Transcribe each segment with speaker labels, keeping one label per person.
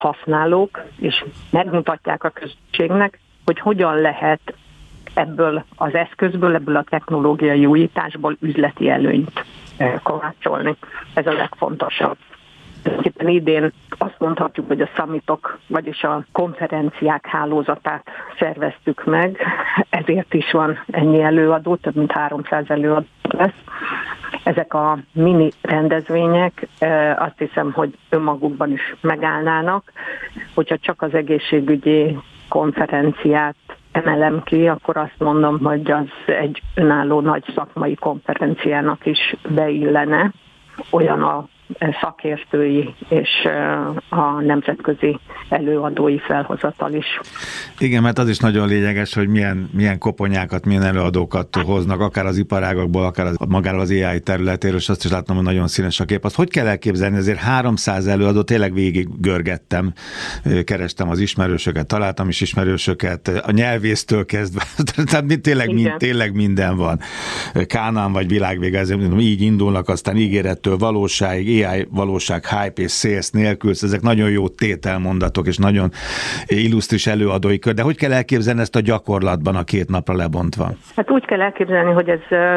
Speaker 1: használók, és megmutatják a közösségnek, hogy hogyan lehet ebből az eszközből, ebből a technológiai újításból üzleti előnyt kovácsolni. Ez a legfontosabb. Éppen idén azt mondhatjuk, hogy a summitok, vagyis a konferenciák hálózatát szerveztük meg, ezért is van ennyi előadó, több mint 300 előadó lesz. Ezek a mini rendezvények azt hiszem, hogy önmagukban is megállnának, hogyha csak az egészségügyi konferenciát emelem ki, akkor azt mondom, hogy az egy önálló nagy szakmai konferenciának is beillene, olyan a szakértői és a nemzetközi előadói felhozatal is.
Speaker 2: Igen, mert az is nagyon lényeges, hogy milyen koponyákat, milyen előadókat hoznak, akár az iparágakból, akár magáról az AI területéről, és azt is látom, hogy nagyon színes a kép. Azt hogy kell elképzelni? Ezért 300 előadó, tényleg végig görgettem, kerestem az ismerősöket, találtam is ismerősöket, a nyelvésztől kezdve, tehát tényleg minden van. Kánán vagy világvége, ezért így indulnak, aztán ígérettől valóságig, AI valóság, hype és sales nélkül, ezek nagyon jó tételmondatok, és nagyon illusztris előadói kör. De hogy kell elképzelni ezt a gyakorlatban a 2 napra lebontva?
Speaker 1: Hát úgy kell elképzelni, hogy ez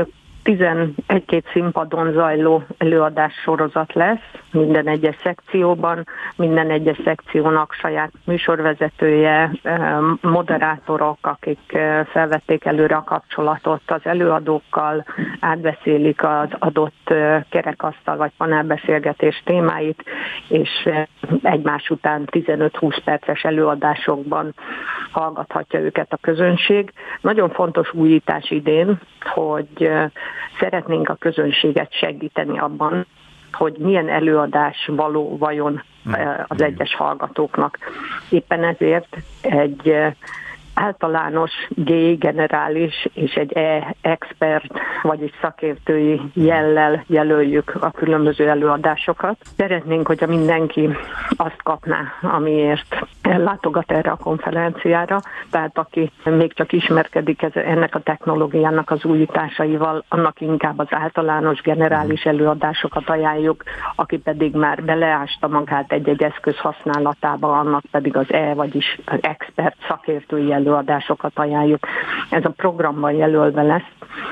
Speaker 1: 11-2 színpadon zajló előadás sorozat lesz, minden egyes szekcióban, minden egyes szekciónak saját műsorvezetője, moderátorok, akik felvették előre a kapcsolatot az előadókkal, átbeszélik az adott kerekasztal vagy panelbeszélgetés témáit, és egymás után 15-20 perces előadásokban hallgathatja őket a közönség. Nagyon fontos újítás idén, hogy szeretnénk a közönséget segíteni abban, hogy milyen előadás való vajon az egyes hallgatóknak. Éppen ezért egy általános G generális és egy E-expert, vagyis szakértői jellel jelöljük a különböző előadásokat. Szeretnénk, hogyha mindenki azt kapná, amiért ellátogat erre a konferenciára, tehát aki még csak ismerkedik ennek a technológiának az újításaival, annak inkább az általános generális előadásokat ajánljuk, aki pedig már beleásta magát egy-egy eszköz használatába, annak pedig az E, vagyis az expert szakértői előadásokat ajánljuk. Ez a programban jelölve lesz,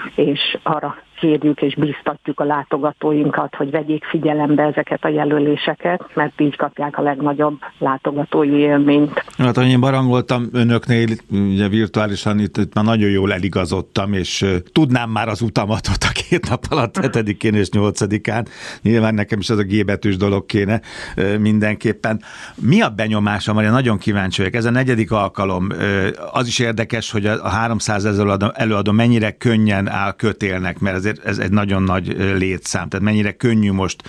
Speaker 1: és arra kérjük és bíztatjuk a látogatóinkat, hogy vegyék figyelembe ezeket a jelöléseket, mert így kapják a legnagyobb látogatói élményt.
Speaker 2: Hát, ahogy én barangoltam önöknél, ugye virtuálisan itt már nagyon jól eligazodtam, és tudnám már az utamatot a 2 nap alatt, 7-én és 8-án. Nyilván nekem is az a G betűs dolog kéne mindenképpen. Mi a benyomása, Maria? Nagyon kíváncsi vagyok. Ez a 4. alkalom. Az is érdekes, hogy a 300 előadó mennyire könnyen áll kötélnek, mert ez egy nagyon nagy létszám, tehát mennyire könnyű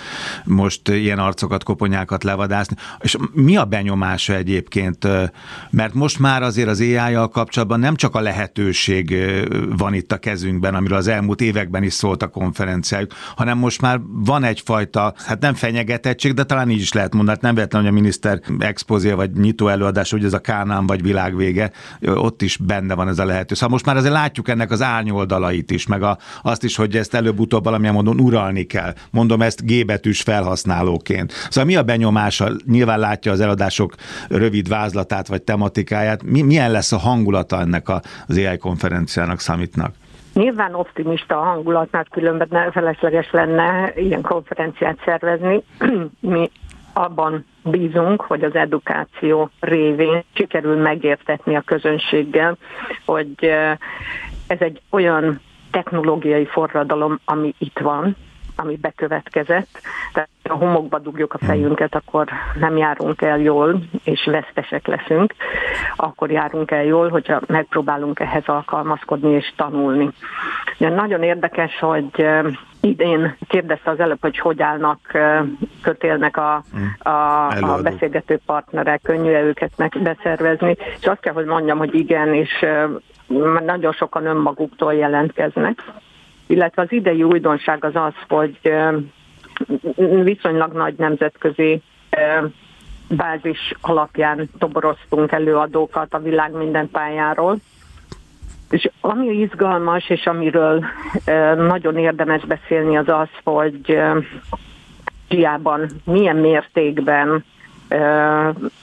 Speaker 2: most ilyen arcokat, koponyákat levadászni. És mi a benyomása egyébként? Mert most már azért az AI-jal kapcsolatban nem csak a lehetőség van itt a kezünkben, amiről az elmúlt években is szólt a konferenciájuk, hanem most már van egyfajta, hát nem fenyegetettség, de talán így is lehet mondani, nem véletlen, hogy a miniszter expozé vagy nyitó előadás, hogy ez a Kánán vagy világvége, ott is benne van ez a lehetőség. Szóval most már azért látjuk ennek az árnyoldalait is, meg azt is, hogy ezt előbb-utóbb valamilyen módon uralni kell. Mondom ezt G betűs felhasználóként. Szóval mi a benyomása? Nyilván látja az eladások rövid vázlatát vagy tematikáját. Milyen lesz a hangulata ennek az AI konferenciának, summitnak?
Speaker 1: Nyilván optimista a hangulat, mert különben felesleges lenne ilyen konferenciát szervezni. Mi abban bízunk, hogy az edukáció révén sikerül megértetni a közönséggel, hogy ez egy olyan technológiai forradalom, ami itt van, ami bekövetkezett. Tehát ha homokba dugjuk a fejünket, akkor nem járunk el jól, és vesztesek leszünk. Akkor járunk el jól, hogyha megpróbálunk ehhez alkalmazkodni és tanulni. De nagyon érdekes, hogy idén kérdezte az előbb, hogy állnak, kötélnek a beszélgető partnerek, könnyű-e őket beszervezni, és azt kell, hogy mondjam, hogy igen, és nagyon sokan önmaguktól jelentkeznek. Illetve az idei újdonság az az, hogy viszonylag nagy nemzetközi bázis alapján toboroztunk előadókat a világ minden pályáról. És ami izgalmas, és amiről nagyon érdemes beszélni, az az, hogy Ázsiában milyen mértékben